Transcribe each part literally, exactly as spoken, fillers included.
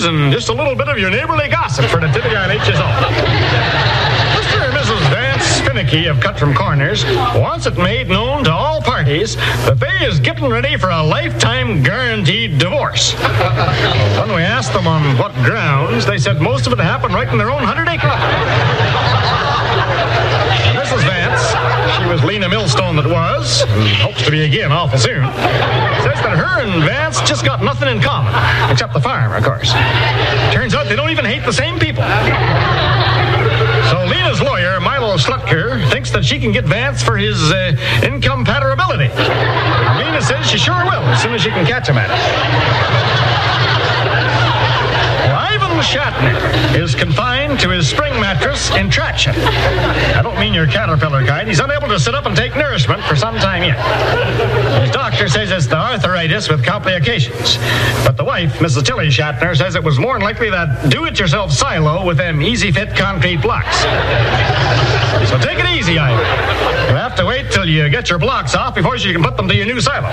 news and just a little bit of your neighborly gossip for the Tippy on H S O. Mister and Missus Vance Finicky of Cutram Corners wants it made known to all parties that they is getting ready for a lifetime guaranteed divorce. When we asked them on what grounds, they said most of it happened right in their own hundred acre. Missus Vance, she was Lena Millstone that was, and hopes to be again awful soon, says that her and Vance just got nothing in common, except the farm, of course. Turns out they don't even hate the same people. So Lena's lawyer, Milo Slutker, thinks that she can get Vance for his uh, incompatibility. Lena says she sure will as soon as she can catch him at it. Ivan Shatner is confined to his spring mattress in traction. I don't mean your caterpillar kind. He's unable to sit up and take nourishment for some time yet. His doctor says it's the arthritis with complications. But the wife, Missus Tilly Shatner, says it was more than likely that do-it-yourself silo with them easy-fit concrete blocks. So take it easy, Ivan. You'll have to wait till you get your blocks off before you can put them to your new silo.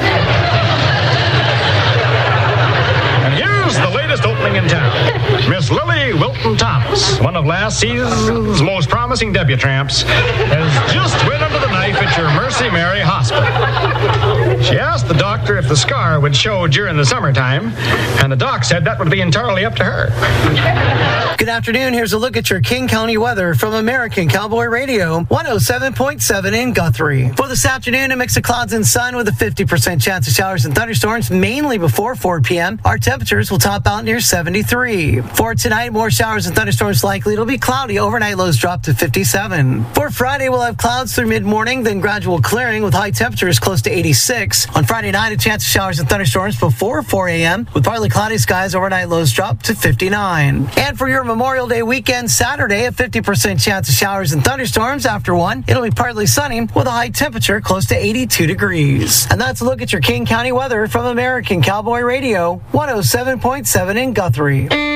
And here's the latest opening in town. Miss Lily Wilton Thomas, one of last season's most promising debutantes, has just went under the knife at your Mercy Mary Hospital. She asked the doctor if the scar would show during the summertime, and the doc said that would be entirely up to her. Good afternoon. Here's a look at your King County weather from American Cowboy Radio, one oh seven point seven in Guthrie. For this afternoon, a mix of clouds and sun with a fifty percent chance of showers and thunderstorms, mainly before four p.m. Our temperatures will top out near seventy-three. For tonight, more showers and thunderstorms likely. It'll be cloudy. Overnight lows drop to fifty-seven. For Friday, we'll have clouds through mid-morning, then gradual clearing with high temperatures close to eighty-six. On Friday night, a chance of showers and thunderstorms before four a.m. with partly cloudy skies. Overnight lows drop to fifty-nine. And for your Memorial Day weekend, Saturday, a fifty percent chance of showers and thunderstorms. After one, it'll be partly sunny with a high temperature close to eighty-two degrees. And that's a look at your King County weather from American Cowboy Radio, one oh seven point seven in Guthrie.